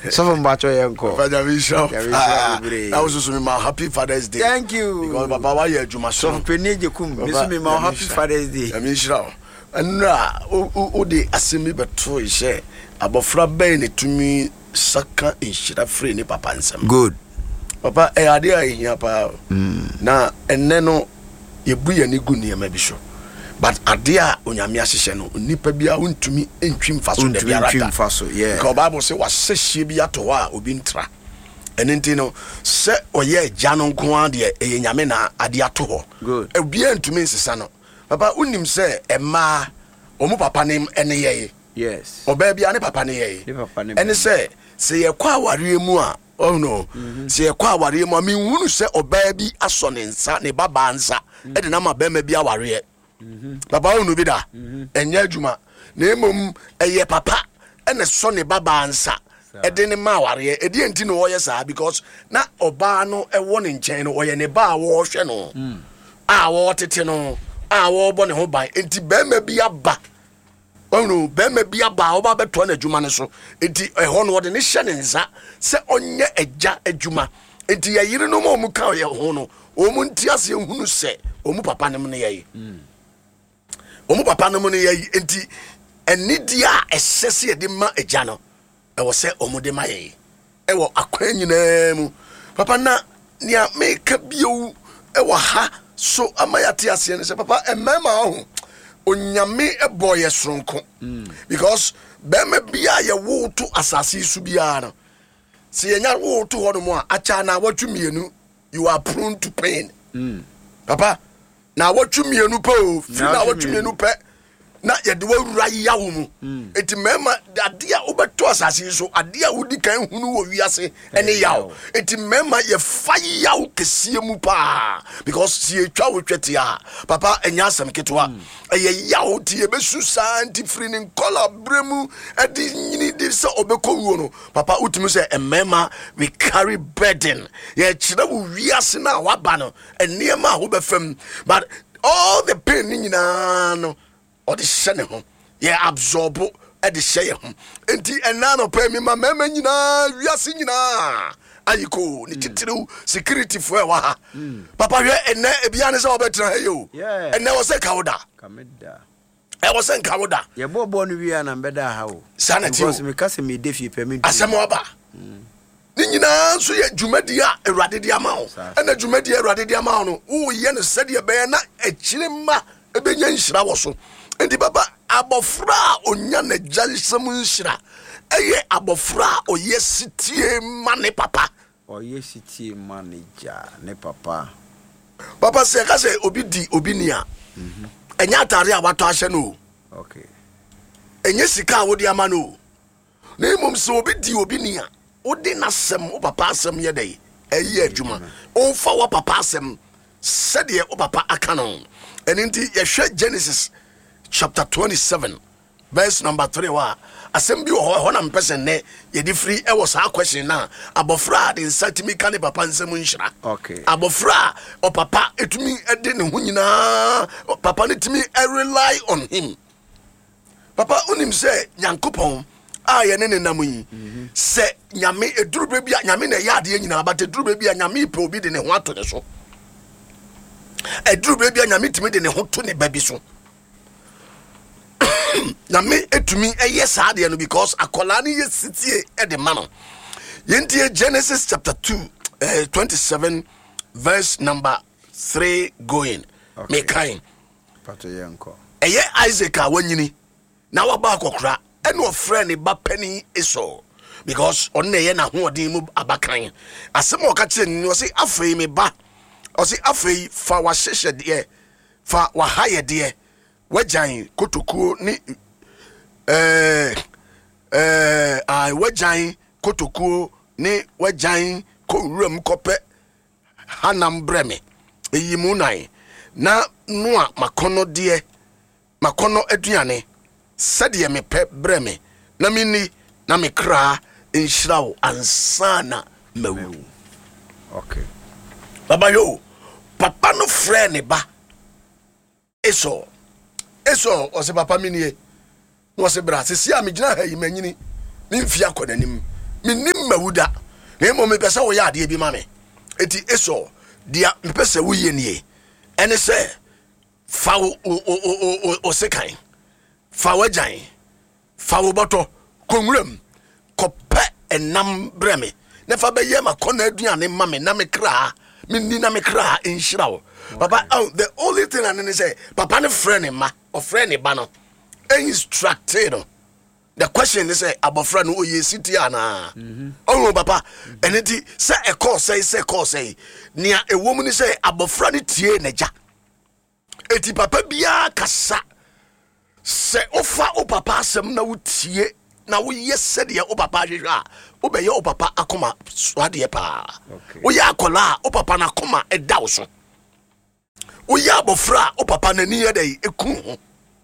So Mbacho Yanko. That was my happy Father's Day. Thank you. Because Baba why you Juma so Penny Kum. Miss my happy Father's Day. I mean sure. And o de asemi beto ise abofra ben ne tumi saka inshira free ni papa nsam. Good. Papa ade ahia pa. Na enne no yebu ye ni gu ne ma bi so. But adia onyame ahihye no nipa bia untumi entwim faso de bia rata faso yeah because Bible say wasehye bia to wa obi ntra enenti no se oye agya no nko ade enyame na ade ato ho good ebia ntumi nsesa no papa unim se ema omu papa nim ene ye yes oba bia ne papa ne ye ene se ye kwa aware mu a oh no se ye kwa aware mu a menhunu se oba bi aso ne nsa ne baba nsa e de na ma ba ma bi aware Baba unu bida enye adwuma na emom eye papa ene so ne baba ansa ede ne ma ware edi enti no woye saa because na oba no ewo ne nchen no woye ne ba wo hwe no a wo tete no a wo bo ne ho ban enti ba ma bi aba onu ba ma bi aba oba beto na adwuma ne so enti eho no wode ne hye ne nsa se onye agya adwuma enti yayire no mo mu ka ye ho no o mu ntiase hunu se o mu papa ne ne ye omu papa no ne ye enti enidia esese ye de ma agya no e wo se omu de ma ye e wo akwan nyina mu papa na nia meka bio e wo ha so amayate ase ne se papa emema ho onyame ebo ye soronko because bema bia ye wo to asase su bia no se ye nya wo to ho no mo a acha na watwumienu you are prone to pain papa na watwumienu pe o fi na watwumienu pe na ye de wawura yawo mu enti mema ade a obeto asase so ade a wudi kan hunu wo wiase ene yawo enti mema ye fa yawo kesie mu pa because si etwa wo twete a papa enya asem ketwa ye yawo ti ye besu santi free nin kola bremu ade nyini de se obekọ wo no papa utimi se mema we carry burden ye kire wo wiase na waba no enema a wo befam but all the pain nyina no or the shene ho ye absorb e de sheye ho enti ena no pa mi ma mama nyina wiase nyina ayiko ni titiriw security fo e wa ha papa hwe ena ebia ne se obetra ha yo ena wo se kawda kameda e wo se kawda ye bobo no wi ana mbeda ha o sanati because me kase me defi pe me asem oba ni nyina so ye dwumadi a Ewurade de ama ho ena dwumadi a Ewurade de ama ho no wo ye no sede be na akire ma ebenya nhira wo so enti baba abofra onya na jalsam nhira eye abofra oye sitie mane papa oye sitie manager ne papa se ka se obi di obi nia enya atare a wato ahye no okay enye sika wo di ama no na emom se obi di obi nia odi na sem o papa asem ye dey eye adwuma o fa wo papa asem sede o papa aka no enti ye hwe Genesis chapter 27 verse number 3 wa asem bi ho na mpese ne ye di free e was a question na abofra de nsatimi ka ne papa nsem nhira okay abofra o papa etumi ede ne ho nyina papa ne timi rely on him papa unim se Nyankopon a ye ne nam yi se nyame edurube bia nyame na ya ade nyina abate edurube bia nyame pe obi de ne ho ato ne so edurube bia nyame timi de ne ho to ne babi so nyame etumi eye saade no because akola ne ye sitie e de mano yentie Genesis chapter 2 27 verse number 3 going me kind pato yanko eye Isaac a wanyini na waba akokra ene ofre ne ba pani eso because onne ye na hoodin mu abakan asem o ka kire ni o se afei me ba o se afei fa wa hyehye de fa wa haye de wajan kotokuo ni wajan kotokuo ni wajan ko wuram kope hanam breme eyimu nan na noa makono de makono aduane sede me pe breme na mini na me kra enhirawo ansana mawu okay baba yo papa no frɛ ne ba eso o se papa mini no se bra se sia me gina ha yi manyini me mfia konanim menim wuda na mo me pese wo ya ade bi ma me eti eso dia me pese wo ye nie ene se fa o sekan fa wajan fa wo boto konwuram kope enam breme ne fa be ye makona aduane ma me na me kra me ni na me kra enhira wo papa the only thing I say papa ne friend ma or friend ba no instructed. The question is abofra no oye city ana oh papa eneti say e call say nia e woman say abofra ne tie naja eti papa bia kasa se ofa o papa asem na wutie na wo yese de o papa hwehwa o be ye o papa akoma swade pa o ya akola o papa na akoma e dawo so o ya abofra o papa na ni ye dey eku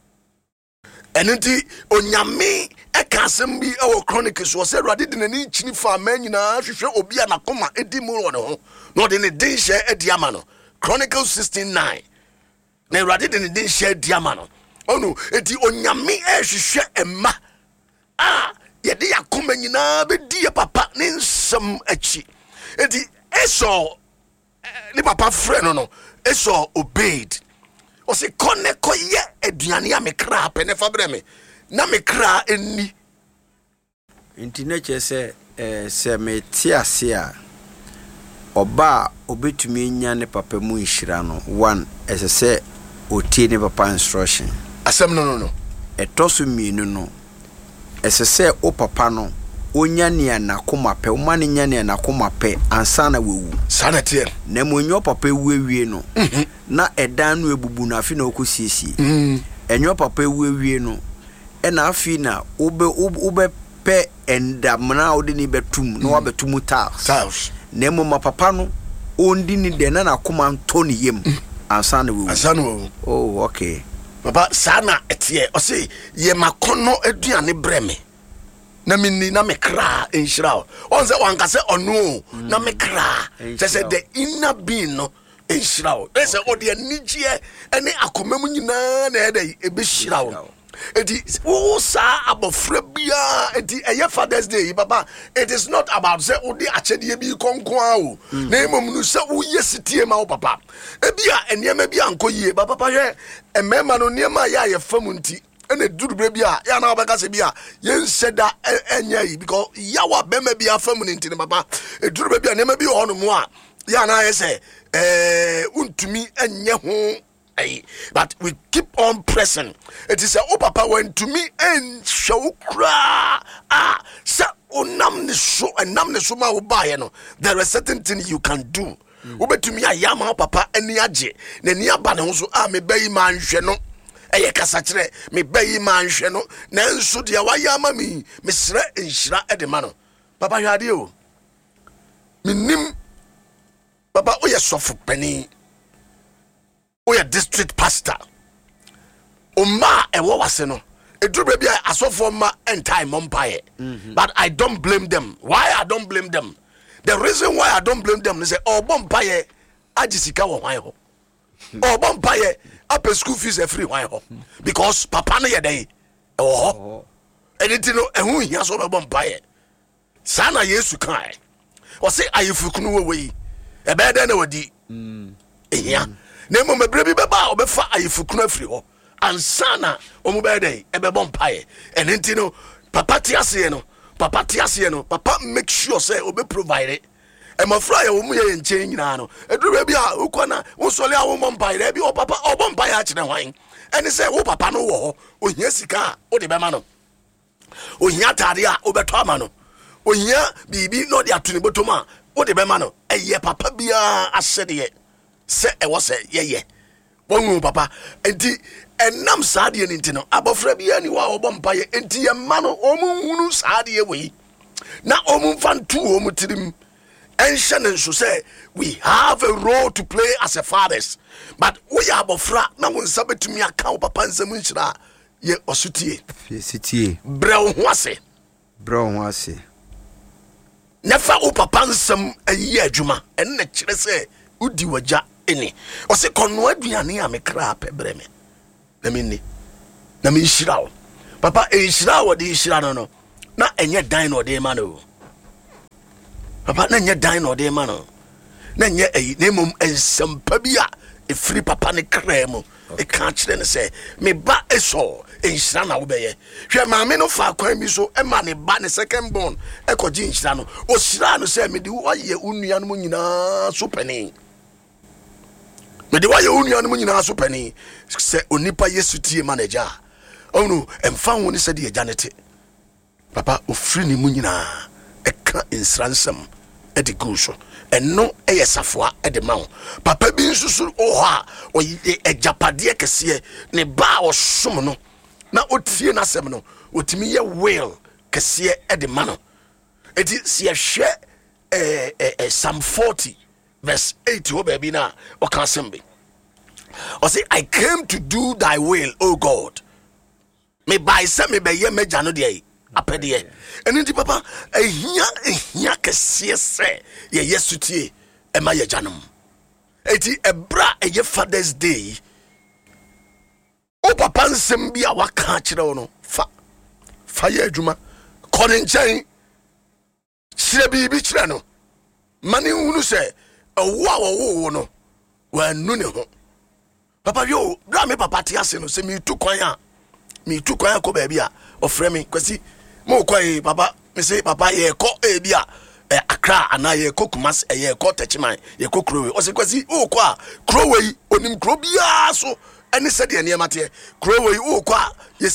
enenti onyame ekasem bi e Chronicles so say Awurade de nani chini fa ma nyina hwehwe obi na akoma edi mu wo no no de ne din hye edi ama no Chronicles 16:9 na Awurade de ne din hye edi ama no ono eti onyame ehwehwe emma yede yakoma nyina be die papa ne nsem achi eti eso ni papa friend no eso obeyed o se konne koye aduane a mekra pe ne fa bre me na mekra enni inti ne che se me tiase a oba obetumi nya ne papa mu nhira no one ese otie ne papa instruction asem no etoso mienu no ese o papa no onya ne na koma pe o mane nya ne na koma pe ansa na wewu sanete na monyo papa ewie no na edan no ebubu na afi na okosiesie enyo papa ewie no e na afi na ube pe endamna odi ni betum na wabetum tiles na mama papa no ondi ni de na koma ntoni yem ansa na wewu oh okay papa sana etie o say ye makono aduane breme na minni na mekra enhira on say wan ka say onu na mekra say the inner being no enhira o say odi anigye ene akomam nyina na ede ebehira o edi wo sa abofra bia edi eye Father's Day papa it is not about say odi achede bi konkon o na emom no say wo yesitie ma wo papa ebia enema bia ankoyie papa hwe emema no niema ya ye fam nti ene duru bia ya na obeka se bia ye nseda enya yi because yawa bema bia fam nti ne papa eduru bia niema bi ho no mo a ya na ye say untumi enye ho. But we keep on pressing. It is a papa went to me and show cry. So nam the show and nam the suma uba no. There are certain things you can do. Ube to me a yama papa and niaje. Ne niya bana so me bayi man sheno. Eye kasachre me bayi man sheno. Na nso dia wa yama me sre enhira edemano. Papa hwade o. Minim papa o ye sofu pani. Oya district pastor Oma ewo wase no eduru bia asofo ma entime umpire but I don't blame them. Why I don't blame them? The reason why I don't blame them is say umpire agisika wo hwan ho umpire up school fees free hwan ho because papa no ye dey ho anything no ehun hia so be umpire sana Yesu kan o say ayefukunu we e be dey na wadi ehia na mo mebre bi beba obefa ayefukunu afiri ho ansana omu be dey e be bompae enenti no papa tiase no papa make sure say obe provide e mafra ya omu ye nche nyina no eduru bi a ukona wosole a wo bompae bi o papa o bompae a kire hwan eni say wo papa no wo ho ohia sika o de be ma no ohia tade a obeto ama no ohia bibi no de atuni botoma o de be ma no eye papa bia asede se e wo se ye wonu papa enti enam saade enti no abofra bia ni wa obompa ye enti ye ma no omunhunu saade we na omunfantu omutirim enhye ne nso say we have a role to play as a fathers but we abofra na won sabetumi aka wo papa nsam nhira ye osutie fiesitie brew ho ase nefa wo papa nsam ayi adwuma en na kire say udi waja eni o se kono aduane a mekra pebre me na minni na mi hira papa e hira wo de hira no na enye dan no de ma no papa na nye dan no de ma no na nye na mom ensampa bi a efiri papa ne kremo e ka kire ne se me ba eso enhira na wo beye hwe maame no fa kwan bi so e ma ne ba ne second born e ko ji enhira no o hira no se me di wo ye unua no nyina so pani me di wo ye unua no nyina so pani se onipa yesu tie manager onu emfa ho ne se de janete papa ofiri ni mu nyina e ka enhiransam e de go so eno eyesafoa e de ma wo papa bi nsusu oha o ejapade kese ne ba o som no na otie na sem no otimi ye will kese e de ma no eti si ehwe Psalm 40 verse 8 ho baby na o kan sembe o say I came to do thy will, O God. Me by se me be ye meja no de apede eni di papa ehia kese se ye yesutie e ma ye janom eti ebra ye Father's Day o papa nsem bi a waka kire wo no fa ye adwuma kone nchen kire bi kire no mani hunu se owo a wo no wa nu ne ho papa yo bra me papa ti ase no se mi tu kwan ko ba bi a ofre me kwasi mo kwai papa me say papa ye ko e bia Accra ana ye ko Kumas ye ko Techiman ye ko Krowe o se kwasi o ko a Krowe onim Kro bia so ani se de ne mate Krowe o ko a ye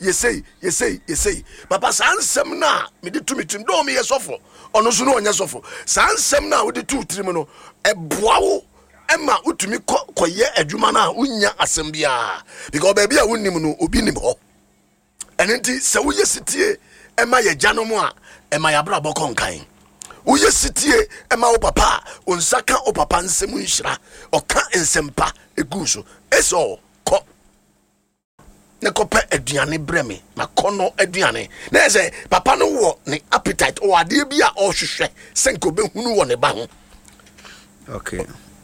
say papa sansem na me de tumitim do me ye sofo ono so no onye sofo sansem na wo de tu tirim no eboa wo ema utumi koye adwuma na unya asem bia because baby a wonnim no obi nim ho enenti se wo yesitie ema ye janom a ema ya bra bokon kan wo yesitie ema wo papa onsaka o papa nsem nhira oka nsempa eguso eso ko ne kope aduane breme makono aduane na se papa no wo ne appetite o ade bia o hwehwe senko be hunu wo ne ba ho okay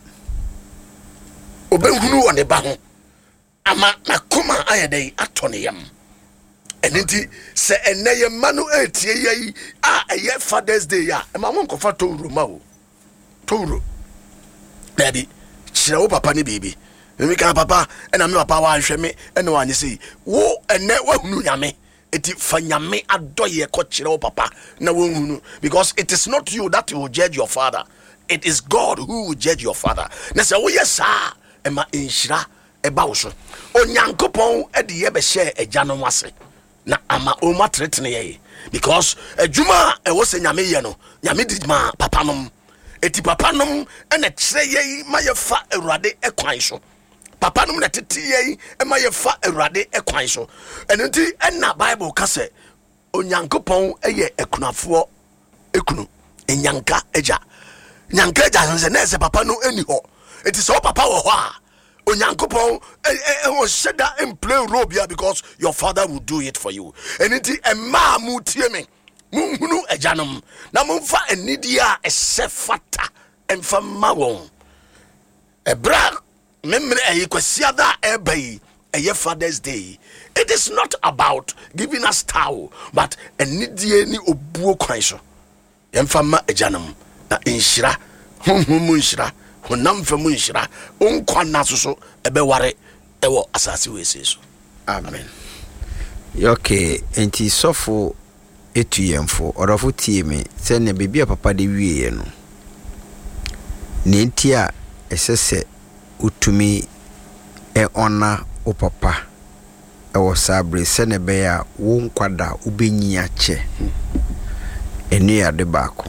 obehunu wo ne ba ho ama nakoma ayedai atone yam enenti se eneye manu etie yi a eye Father's Day ya ma won ko fa towro ma o towro baby chira wo papa ne bibi me ka papa ena me papa wa hwe me ena wa nye sei wo ene wa hunu nyame eti fa nyame adoye ko chira wo papa na wo hunu because it is not you that will judge your father, it is God who will judge your father. Na se wo yesa ema enhira eba wo so onyankopon e de ye be share agano wase na ama o matretene ye because adwuma e wo se nyame ye no nyame di ma papa nom eti papa nom e na kire ye ma ye fa awurade ekwan so papa nom na tete ye e ma ye fa awurade ekwan so enenti na Bible ka se onyankopon e ye ekunafo ekunu enyanka eja nse na se papa no eni ho eti so papa wo ho a onyankopon o sheda in play role bia because your father will do it for you enenti emma mu tie me munhunu ajanom na mumfa enidi a esefata emfa mawon ebra memre kwasiada ebai eye Father's Day. It is not about giving us towel but enidi ni obuo kwan so emfa ma ajanom na enhira humu nhira honam famu nhira onkwa nasoso ebe ware ewo asase wese so amen. Okay, enti sofo etuyemfo orofo tie me se ne bibia papa de wieye no ne ntia esese utumi ona o papa ewo sabre se ne be ya wo nkwada ubenyi ache enu ya de baako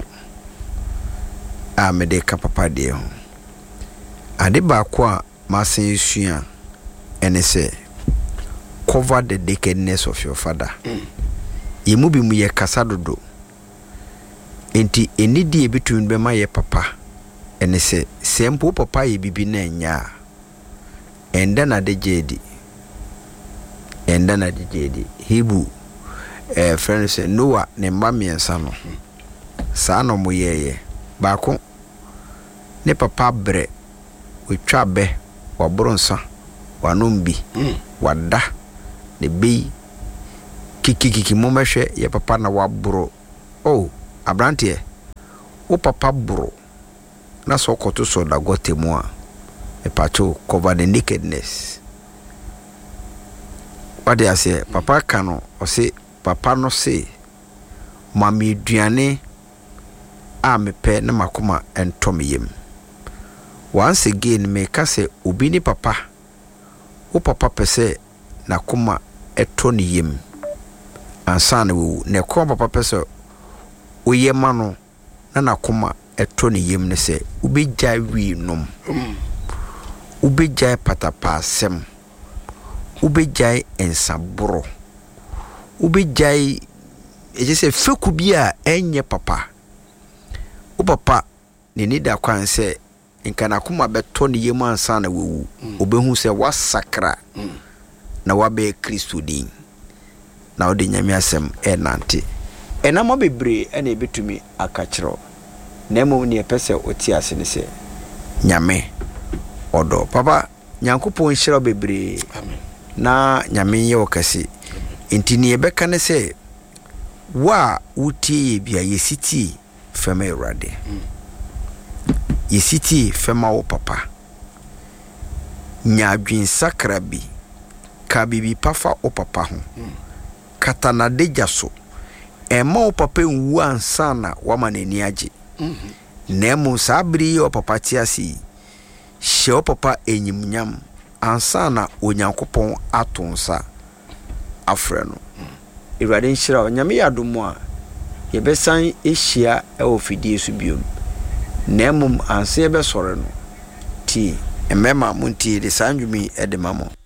a me de ka papa de ho ade baako a masen esua ene se cover the nakedness of your father. Yemu bi mu ye kasa dodo enti enidi ebetun be ma ye papa ene se sempo papa ye bibi na nya enda na de jedi Hebrew friend say Noah ne mamiensa no sa no mo ye baako ne papa bre wetwa be wabronsa wanombi wada ne bei kiki momehwe ye papa na wabro oh abrante wo papa bro na so koto so da gotemu a epacho cover the nakedness. What they say papa kano o say papa no say mami duane a mepe na makoma entomyem. Once again me ka say obi ni papa wo papa pese na koma etoniyem ansa na wo ne ko papa pese oye ma no na koma etoniyem ne se ubegya wi nom ubegya patapa asem ubegya ensaboro ubegya eje se feku bia enye papa wo papa ne ni da kwan se nka na koma betoniyem ansa na wo obehu se wasakra na wabe Kristo din na odi nyame asem enante enamo bebre ena ebetumi akachiro na emo ne pese oti ase ne se nyame odo papa nyankopon hira bebre amen na nyame ye okase ntini ebeka ne se wa utie bia yesiti fema erade yesiti fema wo papa nyadwin sakrabi ka bibi pafa o papa ho katana deja so ema o papa nwu ansa na wama nani age nemu sabri o papa tiasi hye o papa enyimnyam ansa na onyankopon atonsa afre no irade nhyira onyame yadomo a yebesan ehia e ofidie so biom nemu ansa yebesore no ti emema munti de sanjumi edemamo